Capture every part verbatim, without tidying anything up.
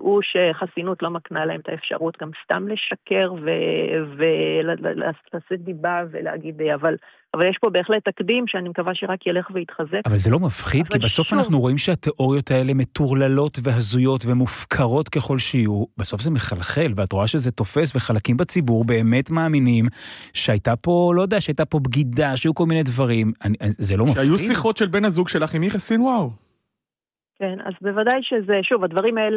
ידעו שחסינות לא מקנה להם את האפשרות גם סתם לשקר ולעשות דיבה ולהגיד, אבל, אבל יש פה בהחלט תקדים שאני מקווה שרק ילך ויתחזק. אבל זה לא מפחיד, כי בסוף שוב... אנחנו רואים שהתיאוריות האלה מטורללות והזויות ומופקרות ככל שיהיו, בסוף זה מחלחל, ואת רואה שזה תופס, וחלקים בציבור באמת מאמינים שהייתה פה, לא יודע, שהייתה פה בגידה, שהיו כל מיני דברים, אני, זה לא מפחיד. שהיו שיחות של בן הזוג שלך עם יחיא סינואר. כן, אז בוודאי שזה, שוב, הדברים האלה,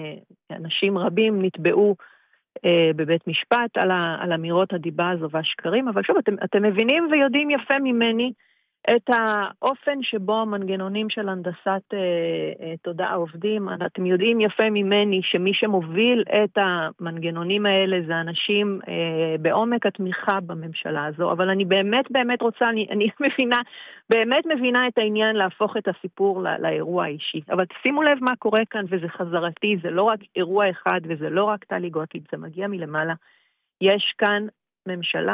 אנשים רבים נתבעו בבית משפט על, על אמירות הדיבה הזו והשקרים, אבל שוב, אתם, אתם מבינים ויודעים יפה ממני את האופן שבו המנגנונים של הנדסת אה, אה, תודעה עובדים. אתם יודעים יפה ממני שמי שמוביל את המנגנונים האלה זה אנשים אה, בעומק התמיכה בממשלה הזו, אבל אני באמת באמת רוצה, אני, אני מבינה, באמת מבינה את העניין להפוך את הסיפור לא, לאירוע האישי. אבל שימו לב מה קורה כאן, וזה חזרתי, זה לא רק אירוע אחד וזה לא רק טלי גוטליב, זה מגיע מלמעלה. יש כאן ממשלה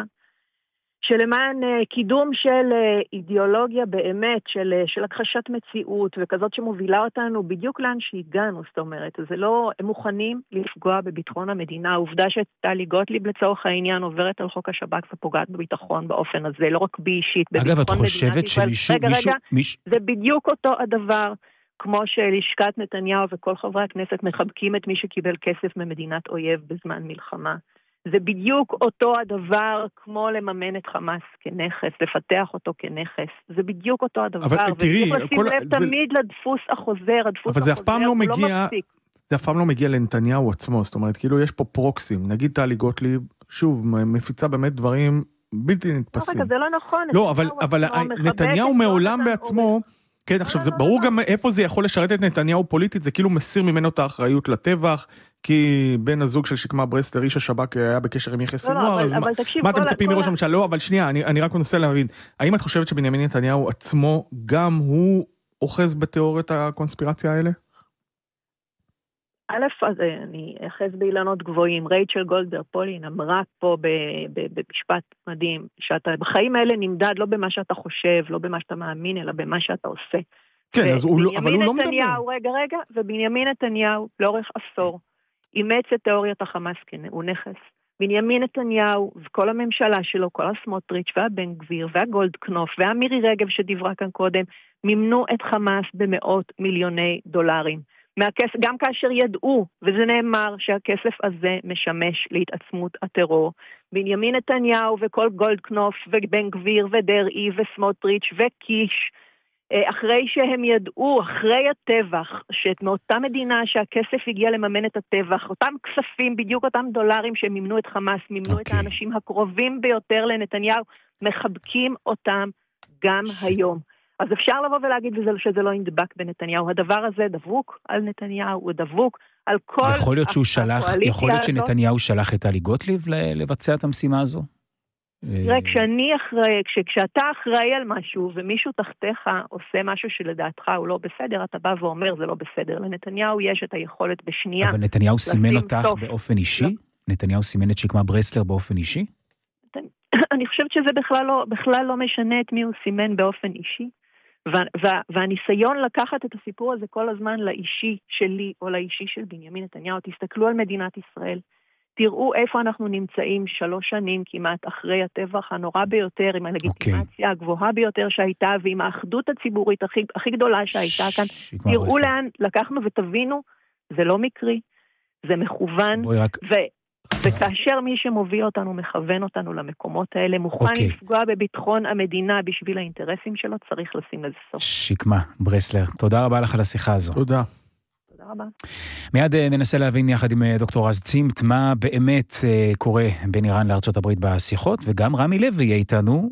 שלמען קידום של אידיאולוגיה באמת, של, של הכחשת מציאות, וכזאת שמובילה אותנו בדיוק לאן שהגענו, זאת אומרת, זה לא, הם מוכנים לפגוע בביטחון המדינה, העובדה שטלי גוטליב לצורך העניין עוברת על חוק השב"כ ופוגעת בביטחון באופן הזה, לא רק בי אישית, אגב, את חושבת שמישהו... רגע, מישהו, רגע, מישהו... זה בדיוק אותו הדבר, כמו שלשכת נתניהו וכל חברי הכנסת מחבקים את מי שקיבל כסף ממדינת אויב בזמן מלחמה. זה בדיוק אותו הדבר כמו לממן את חמאס כנכס, לפתח אותו כנכס. זה בדיוק אותו הדבר. אבל תראי, וצריך לשים לב זה... תמיד לדפוס החוזר, הדפוס אבל זה החוזר, אף פעם לא מגיע, לא מפסיק. זה אף פעם לא מגיע לנתניהו עצמו, זאת אומרת, כאילו יש פה פרוקסים, נגיד טלי גוטליב, שוב, מפיצה באמת דברים בלתי נתפסים. לא, זה לא נכון. לא, אבל, אבל נתניהו מעולם בעצמו, כן, עכשיו זה ברור גם איפה זה יכול לשרת את נתניהו פוליטית, זה כאילו מסיר ממנו את האחריות לטבח, כי בן הזוג של שקמה ברסלר, איש השב"כ היה בקשר עם יחיא סינואר, אז מה אתם מצפים מראש הממשלה? לא, אבל שנייה, אני רק מנסה להבין, האם את חושבת שבנימין נתניהו עצמו, גם הוא אוחז בתיאוריות הקונספירציה האלה? א', אז אני אחז באילנות גבוהים, רייצ'ל גולדברג פולין אמרה פה במשפט מדהים, שאתה בחיים האלה נמדד לא במה שאתה חושב, לא במה שאתה מאמין, אלא במה שאתה עושה. כן, אז הוא לא, אבל הוא לא מדבר. רגע, רגע, ובנימין נתניהו, לאורך עשור, אימץ את תיאוריית החמאס הוא נכס. בנימין נתניהו וכל הממשלה שלו, כל הסמוטריץ' והבן גביר והגולדקנופ והמירי רגב שדיברה כאן קודם, מימנו את חמאס במאות מיליוני דולרים. מהכסף, גם כאשר ידעו, וזה נאמר שהכסף הזה משמש להתעצמות הטרור. בנימין נתניהו וכל גולדקנופ ובן גביר ודרעי וסמוטריץ' וקיש, אחרי שהם ידעו, אחרי הטבח, שאת מאותה מדינה שהכסף הגיע לממן את הטבח, אותם כספים, בדיוק אותם דולרים שהם מימנו את חמאס, מימנו okay. את האנשים הקרובים ביותר לנתניהו, מחבקים אותם גם ש... היום. אז אפשר לבוא ולהגיד שזה לא נדבק בנתניהו. הדבר הזה דבוק על נתניהו, הוא דבוק על כל... יכול להיות שהוא שלח, יכול להיות שנתניהו שלח את טלי גוטליב לבצע את המשימה הזו? תראה, כשאני אחראי, כשאתה אחראי על משהו, ומישהו תחתיך עושה משהו שלדעתך הוא לא בסדר, אתה בא ואומר, זה לא בסדר. לנתניהו יש את היכולת בשנייה. אבל נתניהו סימן אותך באופן אישי? נתניהו סימן את שקמה ברסלר באופן אישי? אני חושבת שזה בכלל לא, בכלל לא משנה את מי הוא סימן באופן אישי. והניסיון לקחת את הסיפור הזה כל הזמן לאישי שלי, או לאישי של בנימין נתניהו, תסתכלו על מדינת ישראל. תראו איפה אנחנו נמצאים שלוש שנים כמעט אחרי הטבח הנורא ביותר, עם הלגיטימציה okay. הגבוהה ביותר שהייתה, ועם האחדות הציבורית הכי, הכי גדולה שהייתה כאן. תראו לאן לקחנו ותבינו, זה לא מקרי, זה מכוון, רק... ו... וכאשר מי שמוביל אותנו, מכוון אותנו למקומות האלה, מוכן okay. לפגוע בביטחון המדינה בשביל האינטרסים שלו, צריך לשים לזה סוף. שקמה ברסלר, תודה רבה לך על השיחה הזו. תודה. רבה. מיד ננסה להבין יחד עם דוקטור רז צימת מה באמת קורה בין איראן לארצות הברית בשיחות, וגם רמי לוי יהיה איתנו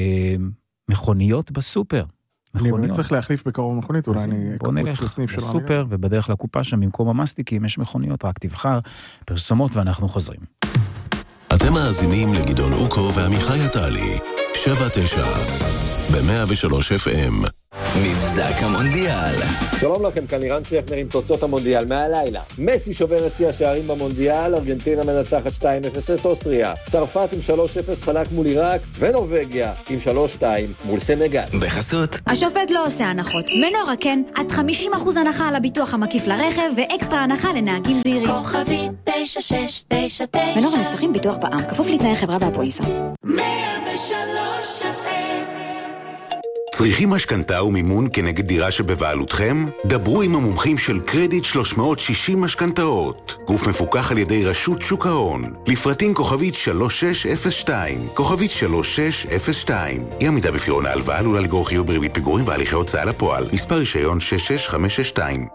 מכוניות בסופר. אני צריך להחליף בקרוב מכונית, אולי אני אקפוץ לסניף שלנו. בסופר ובדרך לקופה שם במקום המסטיקים יש מכוניות, רק תבחר פרסומות ואנחנו חוזרים. אתם מאזינים לגדעון אוקו ועמיחי עטלי, שבע תשע ב-מאה ושלוש אף אם. מבזק המונדיאל. שלום לכם, כאן לירן שכנר עם תוצאות המונדיאל מהלילה. מסי שובר את שיא השערים במונדיאל, ארגנטינה מנצחת שתיים אפס את אוסטריה, צרפת עם שלוש אפס חלק מול עיראק, ונורווגיה עם שלוש שתיים מול סנגל. בחסות השופט לא עושה הנחות. מנורה כן, עד חמישים אחוז הנחה על הביטוח המקיף לרכב ואקסטרה הנחה לנהגים זהירים. כוכבית תשע שש תשע תשע. מנורה מבטחים ביטוח בע"מ, כפוף לתנאי חברה והפוליסה. מאה ושלוש אף אם. צריכים משכנתה ומימון כנגד דירה שבבעלותכם? דברו עם המומחים של קרדיט שלוש מאות שישים משכנתאות. גוף מפוקח על ידי רשות שוק ההון. לפרטים כוכבית שלוש שש אפס שתיים. כוכבית שלוש שש אפס שתיים. אי עמידה בפירעון ההלוואה עלולה לגרור חיוב בריבית פיגורים והליכי הוצאה לפועל. מספר רישיון שש שש חמש שש שתיים.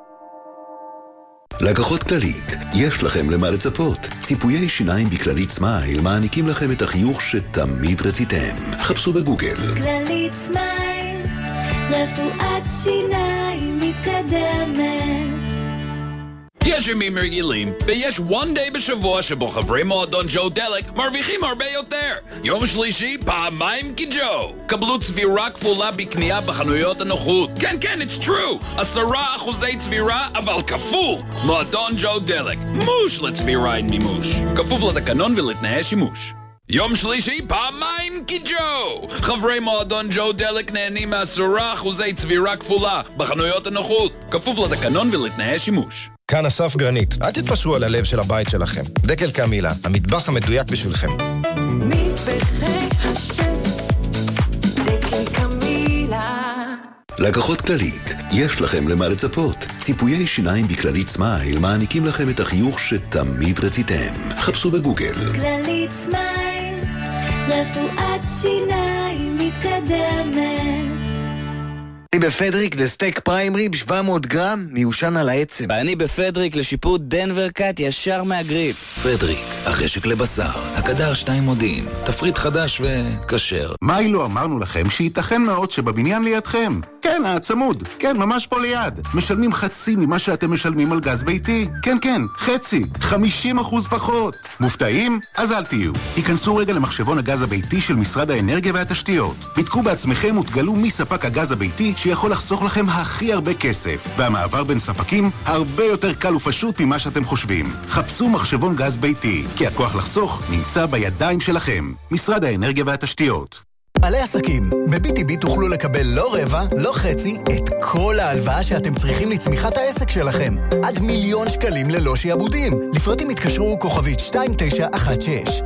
לקוחות כללית, יש לכם למה לצפות. ציפויי שיניים בכללית סמייל מעניקים לכם את החיוך שתמיד רציתם. חפשו בגוגל. כללית סמייל, רפואת שיניים מתקדמת. יש ימים רגילים, ויש one day בשבוע שבו חברי מועדון ג'ו דלק מרוויחים הרבה יותר. יום שלישי, פעמיים כג'ו. קבלו צבירה כפולה בקנייה בחנויות הנוחות. כן, כן, it's true. עשרה אחוזי צבירה, אבל כפול. מועדון ג'ו דלק. מוש לצבירה עם מימוש. כפוף לתקנון ולתנאי שימוש. יום שלישי, פעמיים כג'ו. חברי מועדון ג'ו דלק נהנים מעשרה אחוזי צבירה כפולה בחנויות הנוחות. כפוף לתקנון ולתנאי שימוש. כאן אסף גרנית, אל תתפשרו על הלב של הבית שלכם. דקל קמילה, המטבח המדויק בשבילכם. מטבחי השף, דקל קמילה. לקוחות כללית, יש לכם למה לצפות. ציפויי שיניים בכללית סמייל מעניקים לכם את החיוך שתמיד רציתם. חפשו בגוגל. כללית סמייל, רפואת שיניים מתקדמת. אני בפדריק לסטייק פריים ריב שבע מאות גרם מיושן על העצם. ואני בפדריק לשיפוט דנבר קאט ישר מהגריף. פדריק, החשק לבשר, הקדר שתיים מודיעין, תפריט חדש וקשר. מה אילו אמרנו לכם שייתכן מאוד שבבניין לידכם? כן, הצמוד. כן, ממש פה ליד. משלמים חצי ממה שאתם משלמים על גז ביתי. כן, כן, חצי. חמישים אחוז פחות. מופתעים? אז אל תהיו. היכנסו רגע למחשבון הגז הביתי של משרד האנרגיה והתשתיות. בדקו בעצמכם ותגלו מי ספק הגז הביתי שיכול לחסוך לכם הכי הרבה כסף. והמעבר בין ספקים הרבה יותר קל ופשוט ממה שאתם חושבים. חפשו מחשבון גז ביתי, כי הכוח לחסוך נמצא בידיים שלכם. משרד האנרגיה והתשתיות. בעלי עסקים, ב-בי טי בי תוכלו לקבל לא רבע, לא חצי, את כל ההלוואה שאתם צריכים לצמיחת העסק שלכם. עד מיליון שקלים ללא שיעבודים. לפרטים התקשרו כוכבית שתיים תשע אחת שש.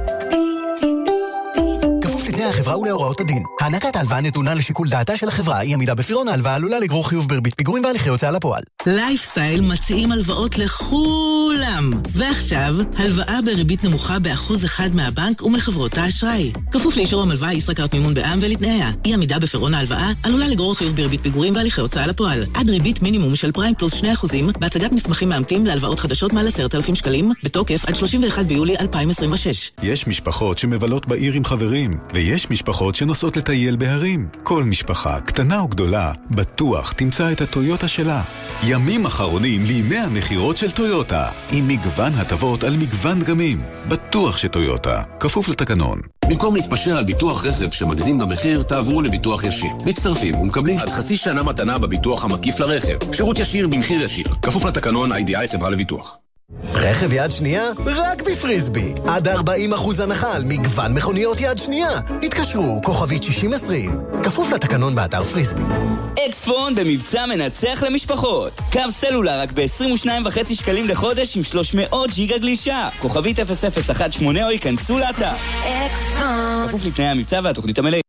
כפוף לתנאי החברה ולהוראות הדין. הענקת ההלוואה נתונה לשיקול דעתה של החברה. אי עמידה בפירעון ההלוואה עלולה לגרור חיוב בריבית פיגורים והליכי הוצאה לפועל. לייפסטייל מציעים הלוואות לכולם. ועכשיו, הלוואה בריבית נמוכה באחוז אחד מהבנק ומחברות האשראי. כפוף לאישור המלוואה ישראכרט מימון בע"מ ולתנאיה. אי עמידה בפירעון ההלוואה עלולה לגרור חיוב בריבית פיגורים והליכי הוצאה לפועל. עד ריבית מינימום של פריים פלוס שני אחוזים בהצגת מסמכים מאמתים להלוואות חדשות מעל עשרת אלפים שקלים בתוקף עד שלושים ואחד ביולי אלפיים עשרים ושש. יש משפחות שמבלות בעיר עם חברים, ויש משפחות שנוסעות לטייל בהרים. כל משפחה, קטנה או גדולה, בטוח תמצא את הטויוטה שלה. ימים אחרונים לימי המחירות של טויוטה, עם מגוון הטבות על מגוון דגמים. בטוח שטויוטה, כפוף לתקנון. במקום להתפשר על ביטוח רכב שמגזים במחיר, תעברו לביטוח ישיר. מצטרפים ומקבלים עד חצי שנה מתנה בביטוח המקיף לרכב. שירות ישיר במחיר ישיר. כפוף לתקנון איי די איי חברה לביטוח. רכב יד שנייה? רק בפריסבי. עד ארבעים אחוז הנחה על מגוון מכוניות יד שנייה. התקשרו, כוכבית שישים עשרים. כפוף לתקנון באתר פריסבי. אקספון במבצע מנצח למשפחות. קו סלולר רק ב-עשרים ושניים וחצי שקלים לחודש עם שלוש מאות ג'יגה גלישה. כוכבית אפס אפס אחת שמונה או ייכנסו לאתר. אקספון. כפוף לתנאי המבצע והתוכנית המלאה.